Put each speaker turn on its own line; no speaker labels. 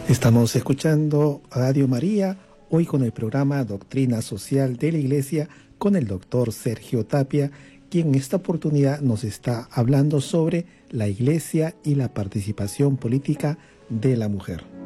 Estamos escuchando Radio María, hoy con el programa Doctrina Social de la Iglesia, con el doctor Sergio Tapia, quien en esta oportunidad nos está hablando sobre la Iglesia y la participación política de la mujer.